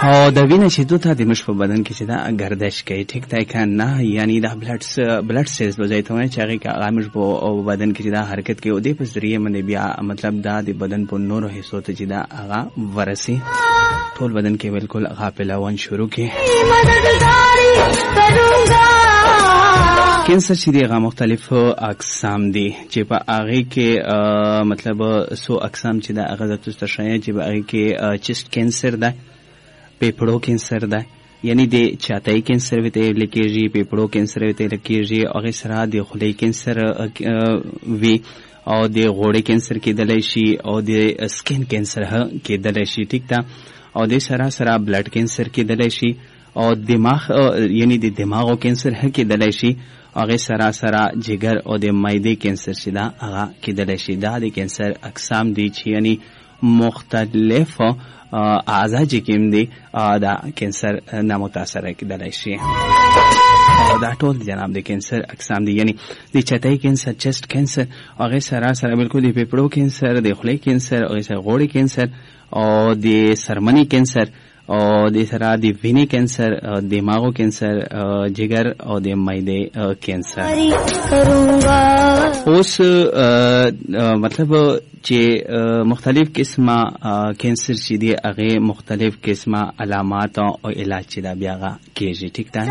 او د وینې شیدو ته د مش په بدن کې چې دا گردش کوي ټیک ته کنه یعنی دا بلډ سیلز وځي ته چې هغه کې مش په بدن کې دا حرکت کوي او د په ذریعہ باندې بیا مطلب دا د بدن په نورو حصو ته چې دا هغه ورسي ټول بدن کې بالکل غافلون شروع کی کینسر چې دیغه مختلف اقسام دي چې په هغه کې مطلب سو اقسام چې دا هغه د تشریح چې په هغه کې چیست کینسر ده پیپړو کینسر ده یعنی د چاته کینسر وته لکېږي پیپړو کینسر وته لکېږي هغه سره د خولې کینسر وی او د غوړې کینسر کېدلی شي او د سکین کینسر کېدلی شي ټیک ده او د سره بلډ کینسر کېدلی شي او دماغ یعنی د دماغو کینسر کېدلی شي هغه سره جگر او د معدې کینسر چې دا هغه کېدلی شي دا د کینسر اقسام دي چې یعنی مختلف اعضاء چې کوم دي دا کینسر نه متاثر کېدلی شي او دا ټول جناب د کینسر اقسام دي یعنی د چتای کینسر چست کینسر هغه سره بالکل د پیپړو کینسر د خولې کینسر هغه سره غوړې کینسر او د سرمنی کینسر او د سره د وینې کینسر دماغو کینسر جگر او د معدې کینسر اوس مطلب چې مختلف قسمه کینسر چې دی هغه مختلف قسمه علامات او علاج چې دا بیا کېږي ټیک ده